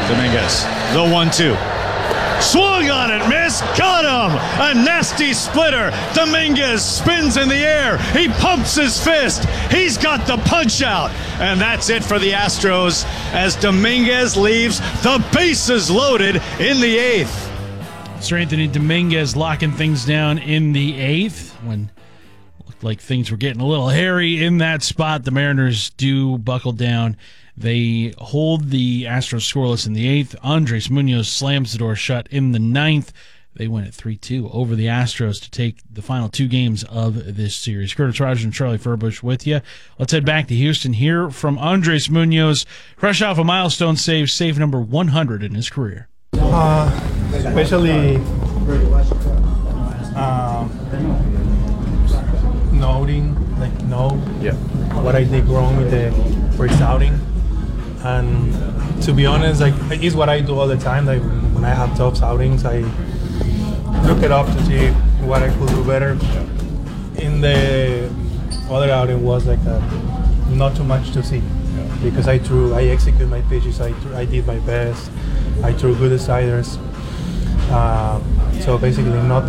Dominguez, the 1-2. Swung on it, missed, got him! A nasty splitter. Dominguez spins in the air. He pumps his fist. He's got the punch out. And that's it for the Astros as Dominguez leaves the bases loaded in the 8th. Sir Anthony Dominguez locking things down in the 8th when it looked like things were getting a little hairy in that spot. The Mariners do buckle down. They hold the Astros scoreless in the 8th. Andres Munoz slams the door shut in the 9th. They win at 3-2 over the Astros to take the final 2 games of this series. Curtis Rogers and Charlie Furbush with you. Let's head back to Houston. Hear from Andres Munoz, fresh off a milestone save number 100 in his career. Especially know what I did wrong with the first outing. And to be honest, it's what I do all the time. Like when I have tough outings, I look it up to see what I could do better. In the other outing was not too much to see because I executed my pitches. I did my best. I threw good sliders. So basically, not